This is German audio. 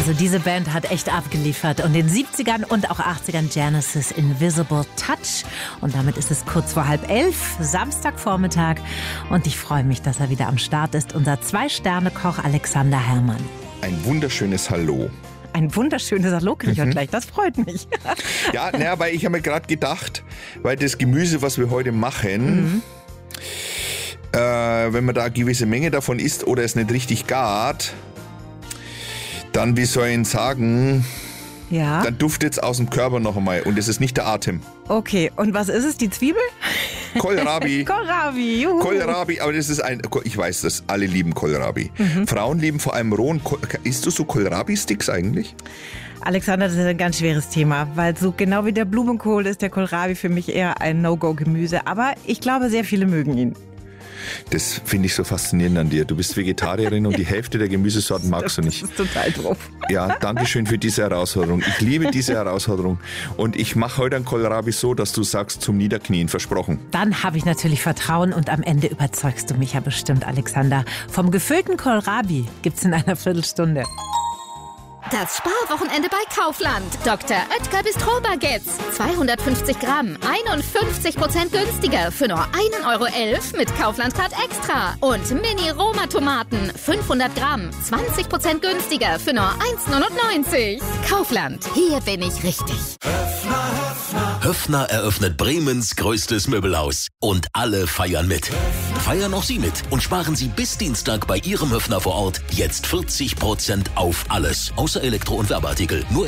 Also diese Band hat echt abgeliefert. Und in den 70ern und auch 80ern Genesis Invisible Touch. Und damit ist es kurz vor 10:30, Samstagvormittag. Und ich freue mich, dass er wieder am Start ist. Unser 2-Sterne-Koch Alexander Herrmann. Ein wunderschönes Hallo. Ein wunderschönes Hallo kriege ich heute gleich. Das freut mich. Ja, weil ich habe mir gerade gedacht, weil das Gemüse, was wir heute machen, wenn man da eine gewisse Menge davon isst oder es nicht richtig gart, dann, wie soll ich Ihnen sagen, dann duftet es aus dem Körper noch einmal und es ist nicht der Atem. Okay, und was ist es, die Zwiebel? Kohlrabi. Kohlrabi, juhu. Kohlrabi, aber das ist ich weiß das, alle lieben Kohlrabi. Frauen lieben vor allem rohen Isst du so Kohlrabi-Sticks eigentlich? Alexander, das ist ein ganz schweres Thema, weil so genau wie der Blumenkohl ist der Kohlrabi für mich eher ein No-Go-Gemüse. Aber ich glaube, sehr viele mögen ihn. Das finde ich so faszinierend an dir. Du bist Vegetarierin und die Hälfte der Gemüsesorten magst du nicht. Das ist total doof. Ja, danke schön für diese Herausforderung. Ich liebe diese Herausforderung. Und ich mache heute einen Kohlrabi so, dass du sagst, zum Niederknien, versprochen. Dann habe ich natürlich Vertrauen und am Ende überzeugst du mich ja bestimmt, Alexander. Vom gefüllten Kohlrabi gibt's in einer Viertelstunde. Das Sparwochenende bei Kaufland. Dr. Oetker Bistro-Baguettes. 250 Gramm, 51% günstiger für nur 1,11 € mit Kaufland Card Extra. Und Mini-Roma-Tomaten, 500 Gramm, 20% günstiger für nur 1,99 €. Kaufland, hier bin ich richtig. Höffner eröffnet Bremens größtes Möbelhaus. Und alle feiern mit. Feiern auch Sie mit und sparen Sie bis Dienstag bei Ihrem Höffner vor Ort jetzt 40% auf alles. Außer Elektro- und Werbeartikel. Nur